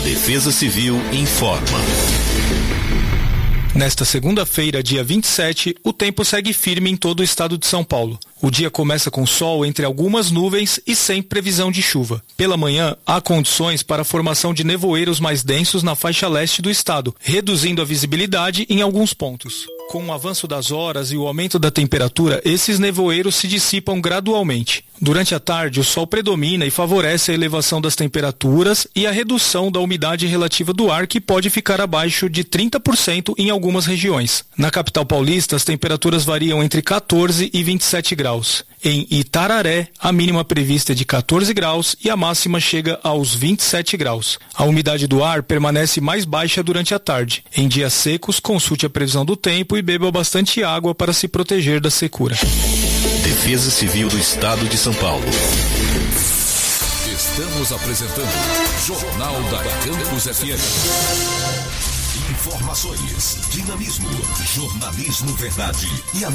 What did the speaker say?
Defesa Civil informa. Nesta segunda-feira, dia 27, o tempo segue firme em todo o estado de São Paulo. O dia começa com sol entre algumas nuvens e sem previsão de chuva. Pela manhã, há condições para a formação de nevoeiros mais densos na faixa leste do estado, reduzindo a visibilidade em alguns pontos. Com o avanço das horas e o aumento da temperatura, esses nevoeiros se dissipam gradualmente. Durante a tarde, o sol predomina e favorece a elevação das temperaturas e a redução da umidade relativa do ar, que pode ficar abaixo de 30% em algumas regiões. Na capital paulista, as temperaturas variam entre 14 e 27 graus. Em Itararé, a mínima prevista é de 14 graus e a máxima chega aos 27 graus. A umidade do ar permanece mais baixa durante a tarde. Em dias secos, consulte a previsão do tempo e beba bastante água para se proteger da secura. Defesa Civil do Estado de São Paulo. Estamos apresentando Jornal da Campus FM. Informações, dinamismo, jornalismo verdade e